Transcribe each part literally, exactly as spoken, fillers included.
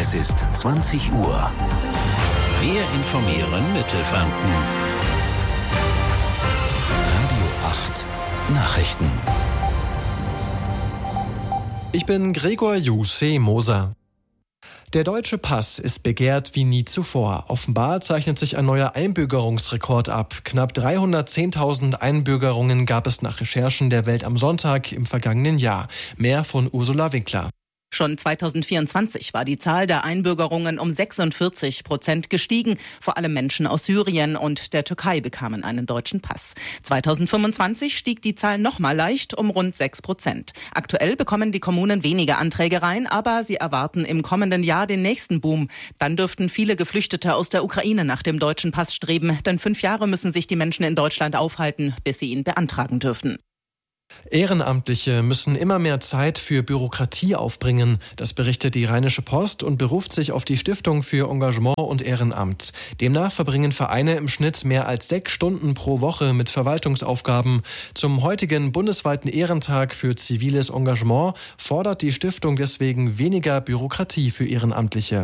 Es ist zwanzig Uhr. Wir informieren Mittelfranken. Radio acht Nachrichten. Ich bin Gregor Juseh-Moser. Der deutsche Pass ist begehrt wie nie zuvor. Offenbar zeichnet sich ein neuer Einbürgerungsrekord ab. Knapp dreihundertzehntausend Einbürgerungen gab es nach Recherchen der Welt am Sonntag im vergangenen Jahr. Mehr von Ursula Winkler. Schon zweitausendvierundzwanzig war die Zahl der Einbürgerungen um sechsundvierzig Prozent gestiegen. Vor allem Menschen aus Syrien und der Türkei bekamen einen deutschen Pass. zweitausendfünfundzwanzig stieg die Zahl nochmal leicht um rund sechs Prozent. Aktuell bekommen die Kommunen weniger Anträge rein, aber sie erwarten im kommenden Jahr den nächsten Boom. Dann dürften viele Geflüchtete aus der Ukraine nach dem deutschen Pass streben, denn fünf Jahre müssen sich die Menschen in Deutschland aufhalten, bis sie ihn beantragen dürfen. Ehrenamtliche müssen immer mehr Zeit für Bürokratie aufbringen. Das berichtet die Rheinische Post und beruft sich auf die Stiftung für Engagement und Ehrenamt. Demnach verbringen Vereine im Schnitt mehr als sechs Stunden pro Woche mit Verwaltungsaufgaben. Zum heutigen bundesweiten Ehrentag für ziviles Engagement fordert die Stiftung deswegen weniger Bürokratie für Ehrenamtliche.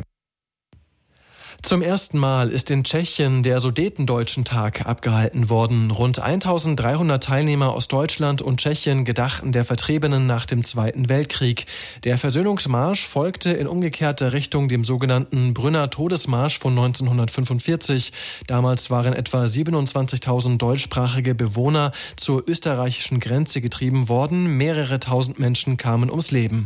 Zum ersten Mal ist in Tschechien der Sudetendeutschen-Tag abgehalten worden. Rund eintausenddreihundert Teilnehmer aus Deutschland und Tschechien gedachten der Vertriebenen nach dem Zweiten Weltkrieg. Der Versöhnungsmarsch folgte in umgekehrter Richtung dem sogenannten Brünner Todesmarsch von neunzehnhundertfünfundvierzig. Damals waren etwa siebenundzwanzigtausend deutschsprachige Bewohner zur österreichischen Grenze getrieben worden. Mehrere tausend Menschen kamen ums Leben.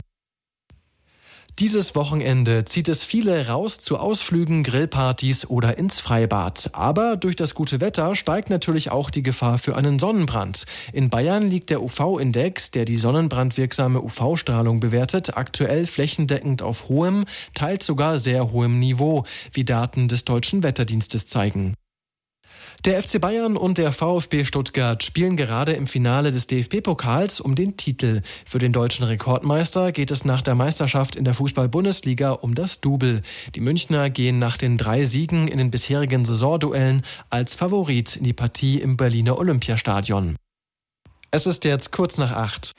Dieses Wochenende zieht es viele raus zu Ausflügen, Grillpartys oder ins Freibad. Aber durch das gute Wetter steigt natürlich auch die Gefahr für einen Sonnenbrand. In Bayern liegt der U V-Index, der die sonnenbrandwirksame U V-Strahlung bewertet, aktuell flächendeckend auf hohem, teils sogar sehr hohem Niveau, wie Daten des Deutschen Wetterdienstes zeigen. Der F C Bayern und der VfB Stuttgart spielen gerade im Finale des D F B-Pokals um den Titel. Für den deutschen Rekordmeister geht es nach der Meisterschaft in der Fußball-Bundesliga um das Double. Die Münchner gehen nach den drei Siegen in den bisherigen Saisonduellen als Favorit in die Partie im Berliner Olympiastadion. Es ist jetzt kurz nach acht.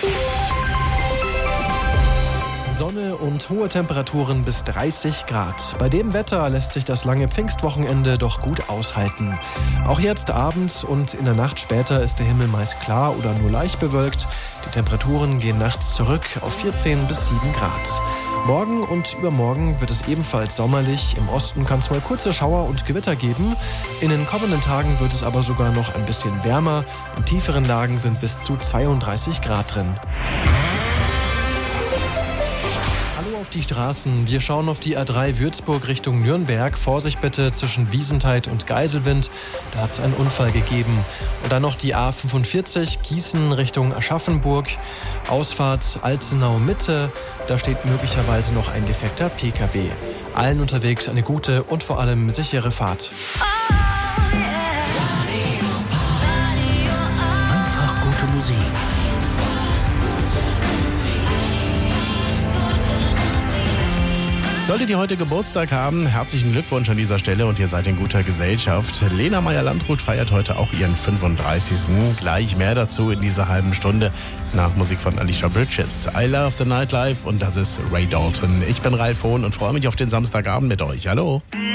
Sonne und hohe Temperaturen bis dreißig Grad. Bei dem Wetter lässt sich das lange Pfingstwochenende doch gut aushalten. Auch jetzt abends und in der Nacht später ist der Himmel meist klar oder nur leicht bewölkt. Die Temperaturen gehen nachts zurück auf vierzehn bis sieben Grad. Morgen und übermorgen wird es ebenfalls sommerlich. Im Osten kann es mal kurze Schauer und Gewitter geben. In den kommenden Tagen wird es aber sogar noch ein bisschen wärmer. In tieferen Lagen sind bis zu zweiunddreißig Grad drin. Auf die Straßen. Wir schauen auf die A drei Würzburg Richtung Nürnberg. Vorsicht bitte zwischen Wiesenthal und Geiselwind. Da hat es einen Unfall gegeben. Und dann noch die A fünfundvierzig Gießen Richtung Aschaffenburg. Ausfahrt Alzenau Mitte. Da steht möglicherweise noch ein defekter P K W. Allen unterwegs eine gute und vor allem sichere Fahrt. Einfach gute Musik. Solltet ihr heute Geburtstag haben, herzlichen Glückwunsch an dieser Stelle und ihr seid in guter Gesellschaft. Lena Meyer-Landrut feiert heute auch ihren fünfunddreißigsten Gleich mehr dazu in dieser halben Stunde nach Musik von Alicia Bridges. I Love the Nightlife und das ist Ray Dalton. Ich bin Ralf Hohn und freue mich auf den Samstagabend mit euch. Hallo.